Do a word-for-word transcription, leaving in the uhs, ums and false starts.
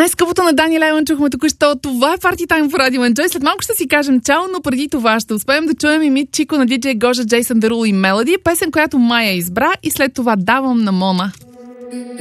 Най-скъпото на Дани Лайман чухме току-що. Това е Party Time в Радио Enjoy. След малко ще си кажем чао, но преди това ще успеем да чуем и Мит Чико на диджей Гожа, Джейсън Дерул и Мелоди. Песен, която Майя избра, и след това давам на Мона.